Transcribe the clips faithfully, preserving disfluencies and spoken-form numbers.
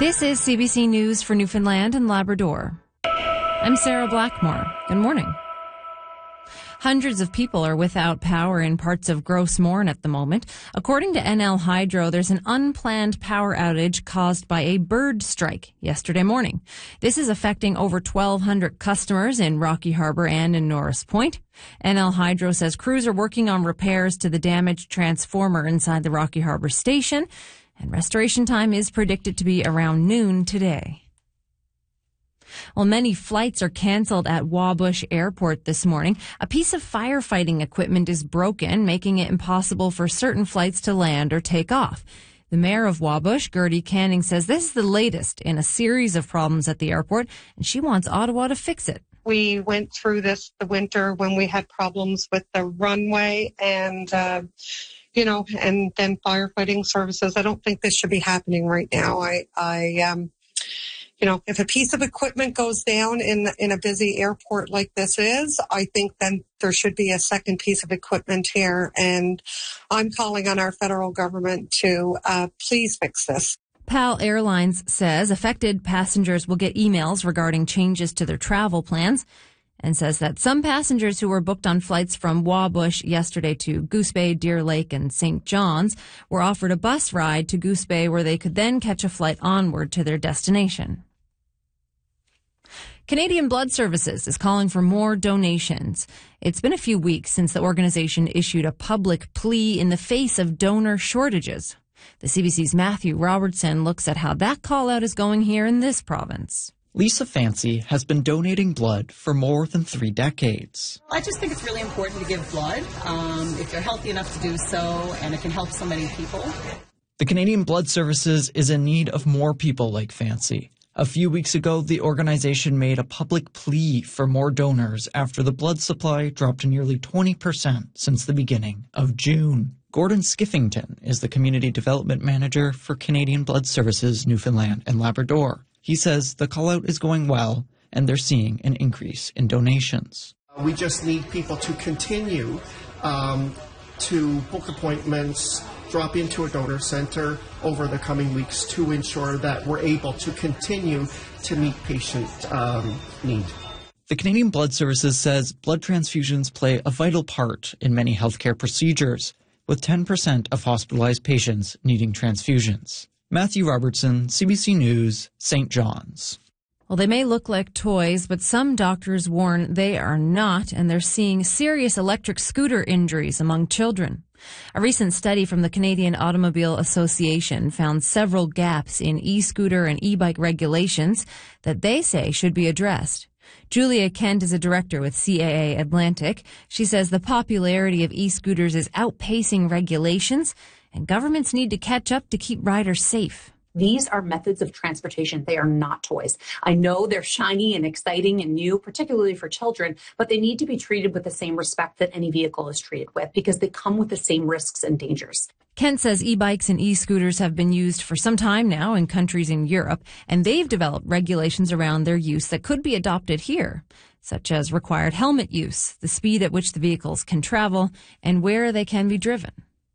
This is C B C News for Newfoundland and Labrador. I'm Sarah Blackmore. Good morning. Hundreds of people are without power in parts of Gros Morne at the moment. According to N L Hydro, there's an unplanned power outage caused by a bird strike yesterday morning. This is affecting over twelve hundred customers in Rocky Harbour and in Norris Point. N L Hydro says crews are working on repairs to the damaged transformer inside the Rocky Harbour station, and restoration time is predicted to be around noon today. Well, many flights are canceled at Wabush Airport this morning. A piece of firefighting equipment is broken, making it impossible for certain flights to land or take off. The mayor of Wabush, Gertie Canning, says this is the latest in a series of problems at the airport, and she wants Ottawa to fix it. We went through this the winter when we had problems with the runway and, uh, you know, and then firefighting services. I don't think this should be happening right now. I, I, um, You know, if a piece of equipment goes down in in a busy airport like this is, I think then there should be a second piece of equipment here. And I'm calling on our federal government to uh, please fix this. PAL Airlines says affected passengers will get emails regarding changes to their travel plans, and says that some passengers who were booked on flights from Wabush yesterday to Goose Bay, Deer Lake, and Saint John's were offered a bus ride to Goose Bay where they could then catch a flight onward to their destination. Canadian Blood Services is calling for more donations. It's been a few weeks since the organization issued a public plea in the face of donor shortages. The C B C's Matthew Robertson looks at how that call-out is going here in this province. Lisa Fancy has been donating blood for more than three decades. I just think it's really important to give blood um, if you're healthy enough to do so, and it can help so many people. The Canadian Blood Services is in need of more people like Fancy. A few weeks ago, the organization made a public plea for more donors after the blood supply dropped nearly twenty percent since the beginning of June. Gordon Skiffington is the Community Development Manager for Canadian Blood Services Newfoundland and Labrador. He says the call-out is going well, and they're seeing an increase in donations. We just need people to continue um, to book appointments, drop into a donor center over the coming weeks to ensure that we're able to continue to meet patient um, need. The Canadian Blood Services says blood transfusions play a vital part in many healthcare procedures, with ten percent of hospitalized patients needing transfusions. Matthew Robertson, C B C News, Saint John's. Well, they may look like toys, but some doctors warn they are not, and they're seeing serious electric scooter injuries among children. A recent study from the Canadian Automobile Association found several gaps in e-scooter and e-bike regulations that they say should be addressed. Julia Kent is a director with C A A Atlantic. She says the popularity of e-scooters is outpacing regulations, and governments need to catch up to keep riders safe. These are methods of transportation. They are not toys. I know they're shiny and exciting and new, particularly for children, but they need to be treated with the same respect that any vehicle is treated with because they come with the same risks and dangers. Kent says e-bikes and e-scooters have been used for some time now in countries in Europe, and they've developed regulations around their use that could be adopted here, such as required helmet use, the speed at which the vehicles can travel, and where they can be driven.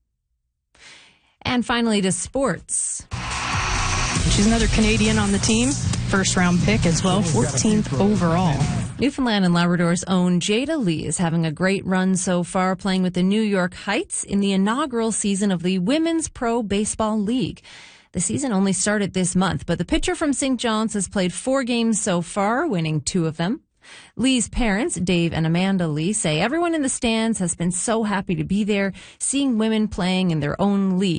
And finally to sports. She's another Canadian on the team. First round pick as well, fourteenth overall. Newfoundland and Labrador's own Jada Lee is having a great run so far, playing with the New York Heights in the inaugural season of the Women's Pro Baseball League. The season only started this month, but the pitcher from Saint John's has played four games so far, winning two of them. Lee's parents, Dave and Amanda Lee, say everyone in the stands has been so happy to be there, seeing women playing in their own league.